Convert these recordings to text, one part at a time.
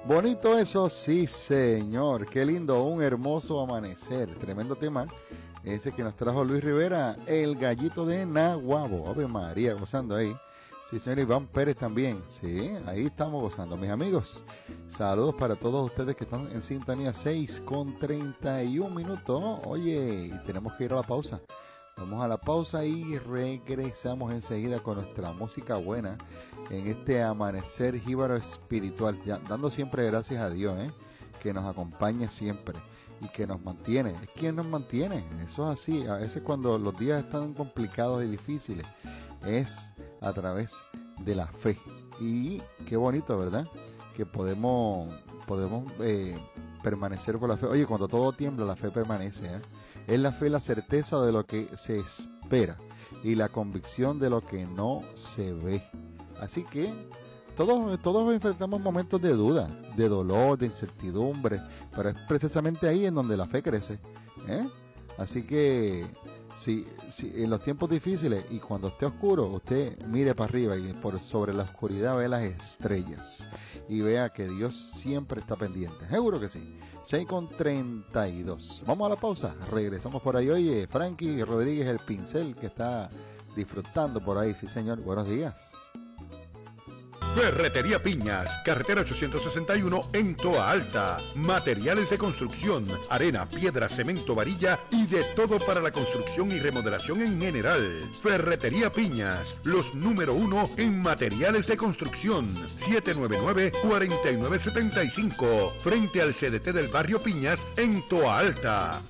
Bonito eso, sí señor, qué lindo, un hermoso amanecer, tremendo tema, ese que nos trajo Luis Rivera, el gallito de Naguabo, Ave María, gozando ahí. Sí señor, Iván Pérez también, sí, ahí estamos gozando, mis amigos. Saludos para todos ustedes que están en sintonía 6:31. Oye, tenemos que ir a la pausa. Vamos a la pausa y regresamos enseguida con nuestra música buena en este amanecer jíbaro espiritual, ya, dando siempre gracias a Dios, que nos acompaña siempre y que nos mantiene. Es quien nos mantiene, eso es así. A veces cuando los días están complicados y difíciles, es a través de la fe. Y qué bonito, ¿verdad? Que podemos permanecer por la fe. Oye, cuando todo tiembla, la fe permanece, Es la fe la certeza de lo que se espera y la convicción de lo que no se ve. Así que todos enfrentamos momentos de duda, de dolor, de incertidumbre, pero es precisamente ahí en donde la fe crece, Así que si en los tiempos difíciles y cuando esté oscuro, usted mire para arriba y por sobre la oscuridad ve las estrellas y vea que Dios siempre está pendiente. Seguro que sí. 6:32. Vamos a la pausa. Regresamos por ahí. Oye, Frankie Rodríguez, el pincel que está disfrutando por ahí. Sí, señor. Buenos días. Ferretería Piñas, carretera 861 en Toa Alta. Materiales de construcción, arena, piedra, cemento, varilla y de todo para la construcción y remodelación en general. Ferretería Piñas, los número 1 en materiales de construcción. 799-4975, frente al CDT del barrio Piñas en Toa Alta.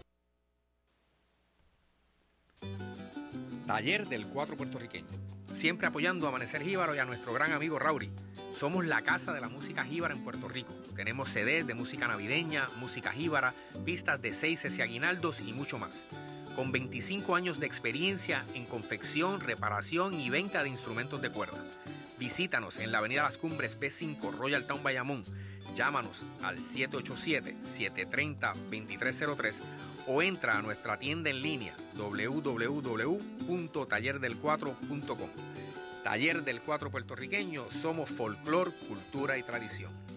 Taller del Cuatro puertorriqueño. Siempre apoyando a Amanecer Jíbaro y a nuestro gran amigo Rauri. Somos la casa de la música jíbara en Puerto Rico. Tenemos CDs de música navideña, música jíbara, pistas de seises y aguinaldos y mucho más. Con 25 años de experiencia en confección, reparación y venta de instrumentos de cuerda. Visítanos en la avenida Las Cumbres B5, Royal Town, Bayamón. Llámanos al 787-730-2303 o entra a nuestra tienda en línea www.tallerdelcuatro.com. Taller del Cuatro puertorriqueño, somos folclor, cultura y tradición.